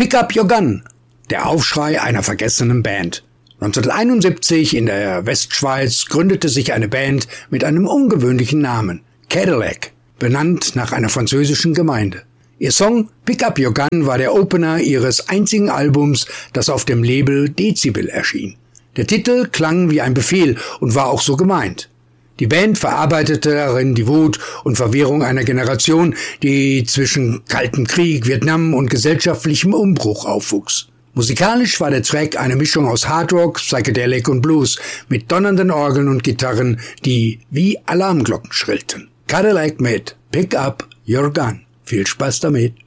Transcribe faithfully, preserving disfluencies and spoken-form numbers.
Pick Up Your Gun, der Aufschrei einer vergessenen Band. neunzehnhunderteinundsiebzig in der Westschweiz gründete sich eine Band mit einem ungewöhnlichen Namen, Cadillac, benannt nach einer französischen Gemeinde. Ihr Song Pick Up Your Gun war der Opener ihres einzigen Albums, das auf dem Label Dezibel erschien. Der Titel klang wie ein Befehl und war auch so gemeint. Die Band verarbeitete darin die Wut und Verwirrung einer Generation, die zwischen Kaltem Krieg, Vietnam und gesellschaftlichem Umbruch aufwuchs. Musikalisch war der Track eine Mischung aus Hardrock, Psychedelic und Blues mit donnernden Orgeln und Gitarren, die wie Alarmglocken schrillten. Cadillac mit Pick Up Your Gun. Viel Spaß damit!